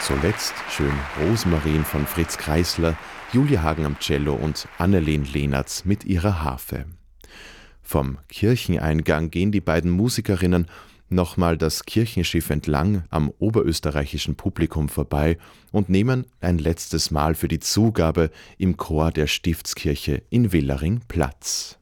Zuletzt schön Rosmarin von Fritz Kreisler, Julia Hagen am Cello und Annelien Lehnertz mit ihrer Harfe. Vom Kircheneingang gehen die beiden Musikerinnen nochmal das Kirchenschiff entlang am oberösterreichischen Publikum vorbei und nehmen ein letztes Mal für die Zugabe im Chor der Stiftskirche in Willering Platz.